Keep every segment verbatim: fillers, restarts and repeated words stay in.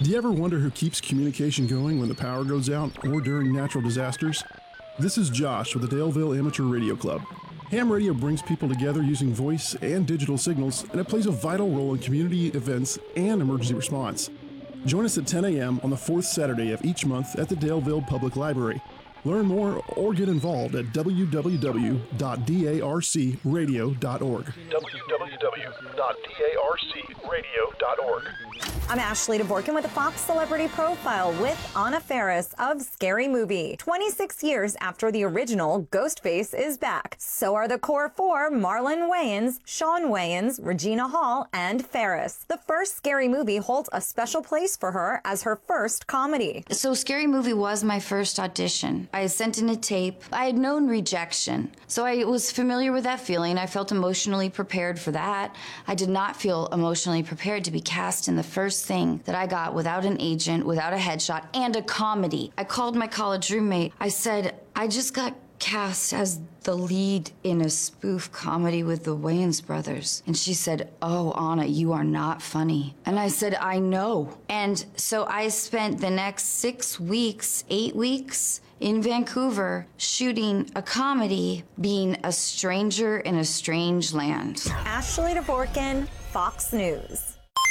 Do you ever wonder who keeps communication going when the power goes out or during natural disasters? This is Josh with the Daleville Amateur Radio Club. Ham radio brings people together using voice and digital signals, and it plays a vital role in community events and emergency response. Join us at ten a.m. on the fourth Saturday of each month at the Daleville Public Library. Learn more or get involved at w w w dot darc radio dot org. w w w dot darc radio dot org. I'm Ashley DeVorkin with a Fox Celebrity Profile with Anna Faris of Scary Movie. twenty-six years after the original, Ghostface is back. So are the core four: Marlon Wayans, Shawn Wayans, Regina Hall, and Faris. The first Scary Movie holds a special place for her as her first comedy. So Scary Movie was my first audition. I sent in a tape. I had known rejection, so I was familiar with that feeling. I felt emotionally prepared for that. I did not feel emotionally prepared to be cast in the first thing that I got without an agent, without a headshot, and a comedy. I called my college roommate. I said, I just got cast as the lead in a spoof comedy with the Wayans brothers. And she said, oh, Anna, you are not funny. And I said, I know. And so I spent the next six weeks, eight weeks in Vancouver shooting a comedy, being a stranger in a strange land. Ashley DeVorkin, Fox News.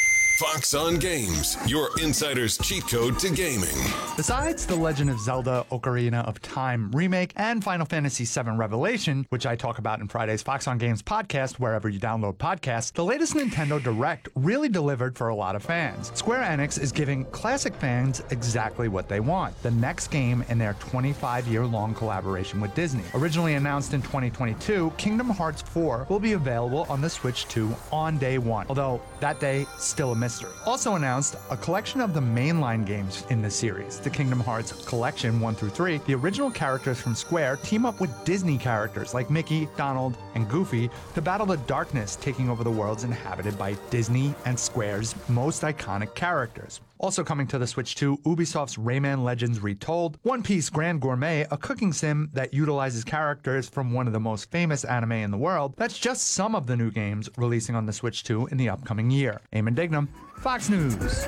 Fox on Games, your insider's cheat code to gaming. Besides The Legend of Zelda Ocarina of Time remake and Final Fantasy seven Revelation, which I talk about in Friday's Fox on Games podcast wherever you download podcasts, the latest Nintendo Direct really delivered for a lot of fans. Square Enix is giving classic fans exactly what they want: the next game in their twenty-five year long collaboration with Disney. Originally announced in twenty twenty-two, Kingdom Hearts four will be available on the Switch two on day one, although that day still a mystery. Also announced a collection of the mainline games in the series, the Kingdom Hearts Collection one through three. The original characters from Square team up with Disney characters like Mickey, Donald, and Goofy to battle the darkness taking over the worlds inhabited by Disney and Square's most iconic characters. Also coming to the Switch two, Ubisoft's Rayman Legends Retold, One Piece Grand Gourmet, a cooking sim that utilizes characters from one of the most famous anime in the world. That's just some of the new games releasing on the Switch two in the upcoming year. Eamon Dignam, Fox News.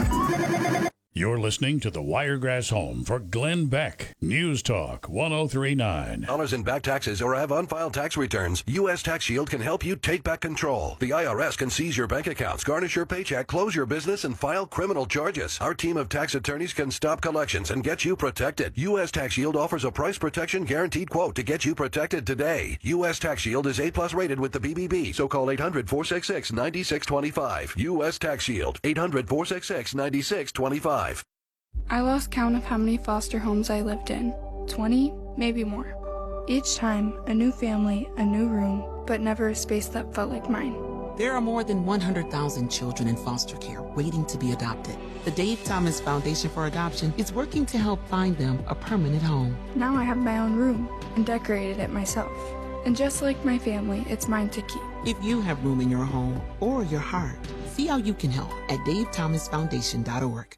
You're listening to the Wiregrass Home for Glenn Beck. News Talk one oh three point nine. Dollars in back taxes or have unfiled tax returns, U S Tax Shield can help you take back control. The I R S can seize your bank accounts, garnish your paycheck, close your business, and file criminal charges. Our team of tax attorneys can stop collections and get you protected. U S Tax Shield offers a price protection guaranteed quote to get you protected today. U S Tax Shield is A plus rated with the B B B, so call eight hundred, four six six, nine six two five. U S Tax Shield, eight hundred, four six six, nine six two five. I lost count of how many foster homes I lived in. twenty, maybe more. Each time, a new family, a new room, but never a space that felt like mine. There are more than one hundred thousand children in foster care waiting to be adopted. The Dave Thomas Foundation for Adoption is working to help find them a permanent home. Now I have my own room and decorated it myself. And just like my family, it's mine to keep. If you have room in your home or your heart, see how you can help at dave thomas foundation dot org.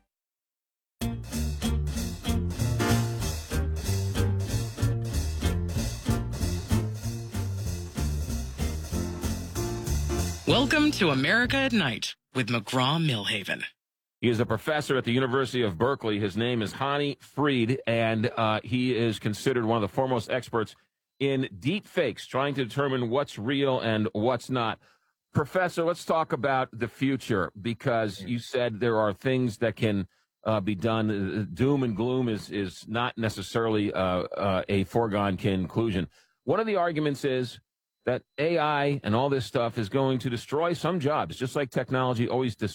Welcome to America at Night with McGraw-Millhaven. He is a professor at the University of Berkeley. His name is Hani Freed, and uh, he is considered one of the foremost experts in deep fakes, trying to determine what's real and what's not. Professor, let's talk about the future, because you said there are things that can uh, be done. Doom and gloom is, is not necessarily uh, uh, a foregone conclusion. One of the arguments is that A I and all this stuff is going to destroy some jobs, just like technology always destroys